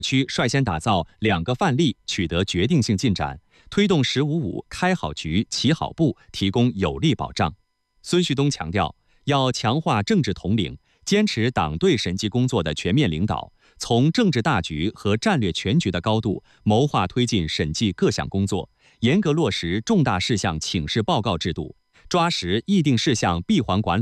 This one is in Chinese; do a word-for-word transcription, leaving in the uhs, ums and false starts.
区率先打造两个范例，取得决定性进展，推动“十五五”开好局、起好步，提供有力保障。孙旭东强调，要强化政治统领，坚持党对审计工作的全面领导，从政治大局和战略全局的高度谋划推进审计各项工作，严格落实重大事项请示报告制度，抓实议定事项闭环管理。